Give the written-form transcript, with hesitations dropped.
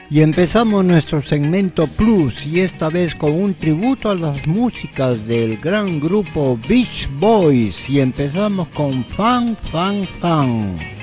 Y empezamos nuestro segmento Plus y esta vez con un tributo a las músicas del gran grupo Beach Boys y empezamos con Fan Fan Fan.